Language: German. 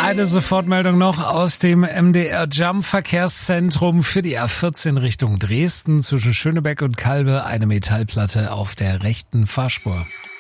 Eine Sofortmeldung noch aus dem MDR Jump Verkehrszentrum für die A14 Richtung Dresden. Zwischen Schönebeck und Kalbe eine Metallplatte auf der rechten Fahrspur.